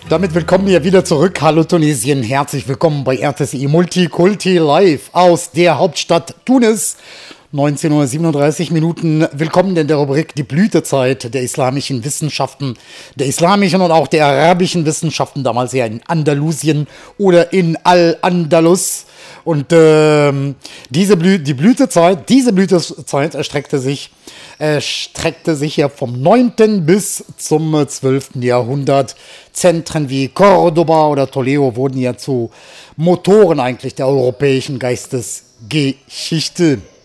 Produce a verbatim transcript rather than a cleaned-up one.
Damit willkommen hier wieder zurück. Hallo Tunesien, herzlich willkommen bei R T S I Multikulti live aus der Hauptstadt Tunis. neunzehn Uhr siebenunddreißig Minuten. Willkommen in der Rubrik Die Blütezeit der islamischen Wissenschaften, der islamischen und auch der arabischen Wissenschaften, damals ja in Andalusien oder in Al-Andalus. Und ähm, diese Blü- die Blütezeit, diese Blütezeit erstreckte sich, erstreckte sich ja vom neunten bis zum zwölften Jahrhundert. Zentren wie Cordoba oder Toledo wurden ja zu Motoren eigentlich der europäischen Geistesgeschichte.